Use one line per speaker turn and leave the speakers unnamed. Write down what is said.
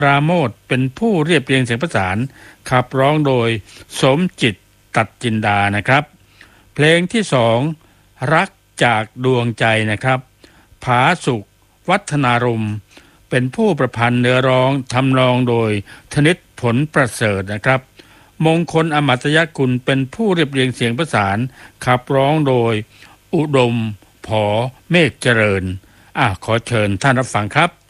ปราโมทเป็นผู้เรียบเรียงเสียงประสานขับร้องโดยสมจิตตัดจินดานะครับเพลงที่2รักจากดวงใจนะครับผาสุขวัฒนารมณ์เป็นผู้ประพันธ์เนื้อร้องทำนองโดยธนิตผลประเสริฐนะครับมงคลอมัตยกุลเป็นผู้เรียบเรียงเสียงประสานขับร้องโดยอุดมผอเมฆเจริญขอเชิญท่านรับฟังครับ